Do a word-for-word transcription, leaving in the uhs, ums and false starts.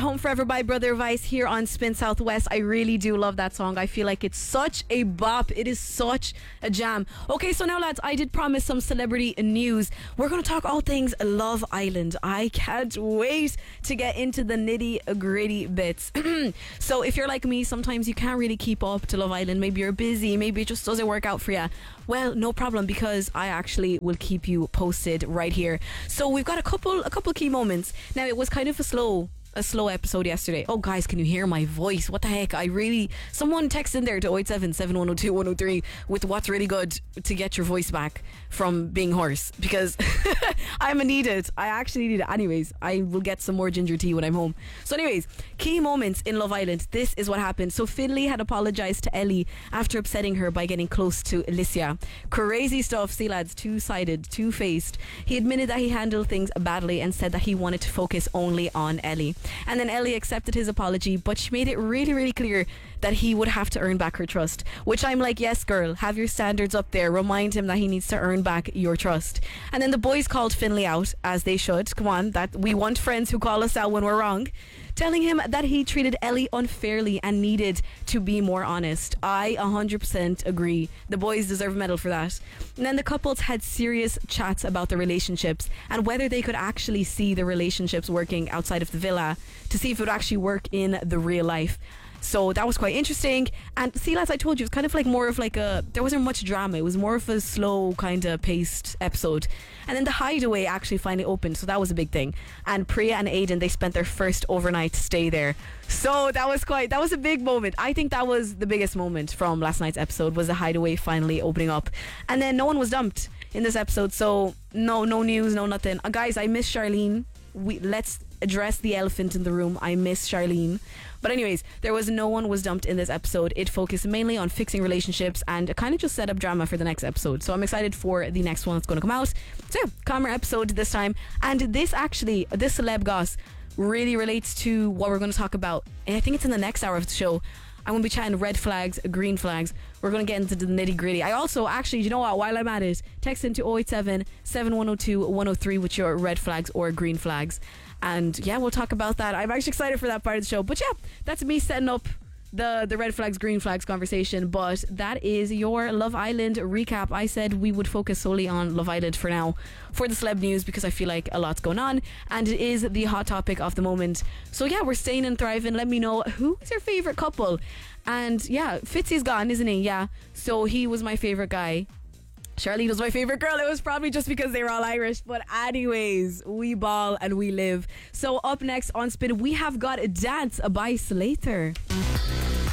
Home Forever by Brother Vice here on Spin Southwest. I really do love that song. I feel like it's such a bop. It is such a jam. Okay, so now lads, I did promise some celebrity news. We're going to talk all things Love Island. I can't wait to get into the nitty gritty bits. So if you're like me, sometimes you can't really keep up to Love Island. Maybe you're busy. Maybe it just doesn't work out for you. Well, no problem, because I actually will keep you posted right here. So we've got a couple a couple key moments. Now, it was kind of a slow a slow episode yesterday. Oh guys, can you hear my voice? What the heck? I really someone text in there to oh eight seven, seven one oh two, one oh three with what's really good to get your voice back from being hoarse, because I'm gonna need it. I actually need it. Anyways, I will get some more ginger tea when I'm home. So anyways, key moments in Love Island. This is what happened. So Finlay had apologized to Ellie after upsetting her by getting close to Alicia. Crazy stuff. See lads, two-sided, two-faced. He admitted that he handled things badly and said that he wanted to focus only on Ellie. And then Ellie accepted his apology, but she made it really, really clear that he would have to earn back her trust. Which I'm like, yes, girl, have your standards up there. Remind him that he needs to earn back your trust. And then the boys called Finlay out, as they should. Come on, that we want friends who call us out when we're wrong. Telling him that he treated Ellie unfairly and needed to be more honest. I one hundred percent agree. The boys deserve a medal for that. And then the couples had serious chats about the relationships and whether they could actually see the relationships working outside of the villa, to see if it would actually work in the real life. So that was quite interesting. And see, as I told you, it was kind of like more of like a, there wasn't much drama. It was more of a slow kind of paced episode. And then the hideaway actually finally opened, so that was a big thing. And Priya and Aiden, they spent their first overnight stay there. So that was quite, that was a big moment. I think that was the biggest moment from last night's episode, was the hideaway finally opening up. And then no one was dumped in this episode, so no no news, no nothing. Uh, guys, I miss Charlene. We let's address the elephant in the room. I miss Charlene. But anyways, there was no one was dumped in this episode. It focused mainly on fixing relationships and kind of just set up drama for the next episode. So I'm excited for the next one that's going to come out. So calmer episode this time. And this actually, this celeb goss really relates to what we're going to talk about. And I think it's in the next hour of the show. I'm going to be chatting red flags, green flags. We're going to get into the nitty gritty. I also, actually, you know what, while I'm at it, text into oh eight seven, seven one oh two, one oh three with your red flags or green flags. And yeah, we'll talk about that. I'm actually excited for that part of the show. But yeah, that's me setting up the, the red flags, green flags conversation. But that is your Love Island recap. I said we would focus solely on Love Island for now for the celeb news, because I feel like a lot's going on and it is the hot topic of the moment. So yeah, we're staying and thriving. Let me know, who is your favourite couple? And yeah, Fitzy's gone, isn't he? Yeah, so he was my favourite guy. Charlene was my favourite girl. It was probably just because they were all Irish. But anyways, we ball and we live. So up next on Spin, we have got Dance by Slater.